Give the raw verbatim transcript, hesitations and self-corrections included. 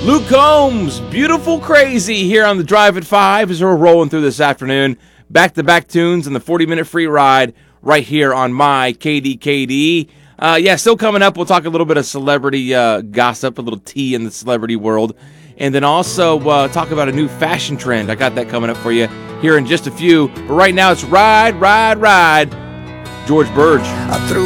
Luke Combs, Beautiful Crazy, here on the Drive at five as we're rolling through this afternoon. Back-to-back tunes and the forty-minute free ride right here on my K D K D. Uh, yeah, still coming up, we'll talk a little bit of celebrity uh, gossip, a little tea in the celebrity world, and then also uh, talk about a new fashion trend. I got that coming up for you here in just a few. But right now, it's Ride, Ride, Ride, George Burge. I threw